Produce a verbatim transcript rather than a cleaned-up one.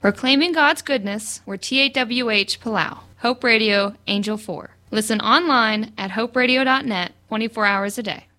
Proclaiming God's goodness, we're T A W H Palau. Hope Radio, Angel four. Listen online at hope radio dot net twenty-four hours a day.